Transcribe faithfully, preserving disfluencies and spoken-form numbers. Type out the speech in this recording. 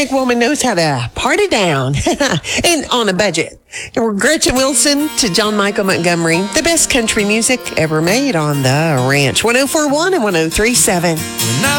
redneck woman knows how to party down and on a budget. And we're Gretchen Wilson to John Michael Montgomery, the best country music ever made on the ranch. one oh four point one and one oh three point seven.